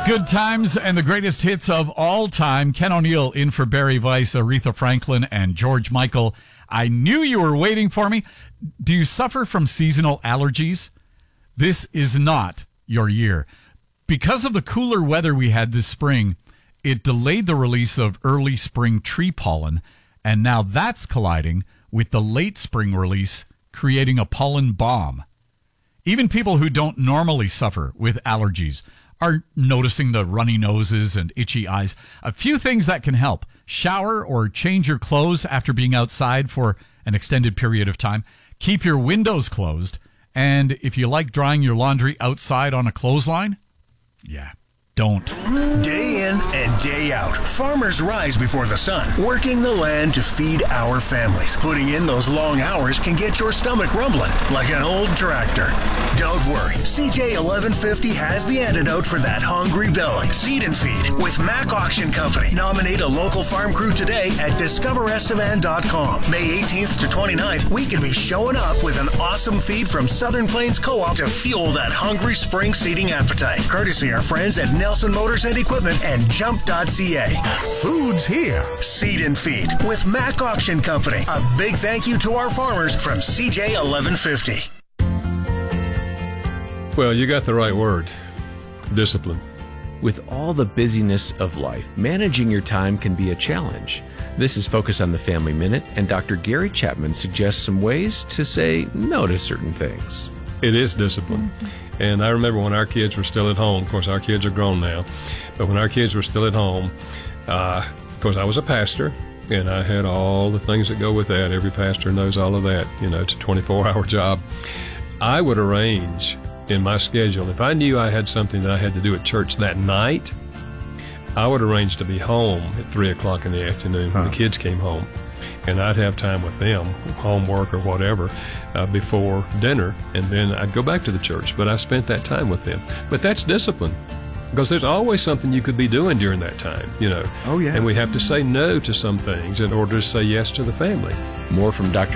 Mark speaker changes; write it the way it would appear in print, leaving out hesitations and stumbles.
Speaker 1: Good times and the greatest hits of all time. Ken O'Neill in for Barry Weiss, Aretha Franklin, and George Michael. I knew you were waiting for me. Do you suffer from seasonal allergies? This is not your year. Because of the cooler weather we had this spring, it delayed the release of early spring tree pollen, and now that's colliding with the late spring release, creating a pollen bomb. Even people who don't normally suffer with allergies are noticing the runny noses and itchy eyes. A few things that can help. Shower or change your clothes after being outside for an extended period of time. Keep your windows closed. And if you like drying your laundry outside on a clothesline, don't.
Speaker 2: Day in and day out, farmers rise before the sun, working the land to feed our families. Putting in those long hours can get your stomach rumbling like an old tractor. Don't worry, CJ 1150 has the antidote for that hungry belly. Seed and Feed with Mac Auction Company. Nominate a local farm crew today at discoverestevan.com. May 18th to 29th, we could be showing up with an awesome feed from Southern Plains Co-op to fuel that hungry spring seeding appetite. Courtesy our friends at Nelson Motors and Equipment and Jump.ca. Food's here. Seed and Feed with Mac Auction Company. A big thank you to our farmers from CJ 1150.
Speaker 3: Well, you got the right word. Discipline.
Speaker 4: With all the busyness of life, managing your time can be a challenge. This is Focus on the Family Minute, and Dr. Gary Chapman suggests some ways to say no to certain things.
Speaker 3: It is discipline. And I remember when our kids were still at home. Of course, our kids are grown now. But when our kids were still at home, of course, I was a pastor, and I had all the things that go with that. Every pastor knows all of that. You know, it's a 24-hour job. I would arrange in my schedule, if I knew I had something that I had to do at church that night, I would arrange to be home at 3 o'clock in the afternoon when the kids came home. And I'd have time with them, homework or whatever, before dinner, and then I'd go back to the church. But I spent that time with them. But that's discipline, because there's always something you could be doing during that time, you know.
Speaker 4: Oh, yeah.
Speaker 3: And we have to say no to some things in order to say yes to the family.
Speaker 4: More from Dr.